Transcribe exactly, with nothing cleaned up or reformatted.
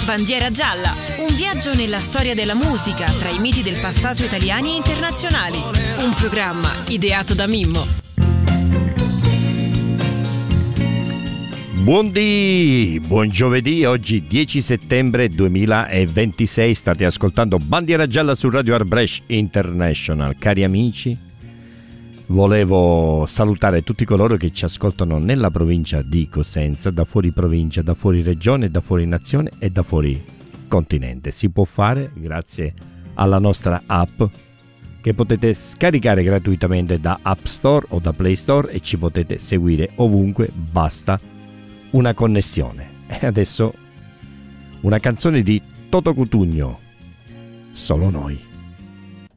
Bandiera gialla, un viaggio nella storia della musica tra i miti del passato italiani e internazionali. Un programma ideato da Mimmo. Buondì, buon giovedì, oggi dieci settembre duemilaventisei, state ascoltando Bandiera Gialla su Radio Arbrecht International. Cari amici, volevo salutare tutti coloro che ci ascoltano nella provincia di Cosenza, da fuori provincia, da fuori regione, da fuori nazione e da fuori continente. Si può fare grazie alla nostra app che potete scaricare gratuitamente da App Store o da Play Store e ci potete seguire ovunque, basta una connessione. E adesso una canzone di Toto Cutugno, Solo noi.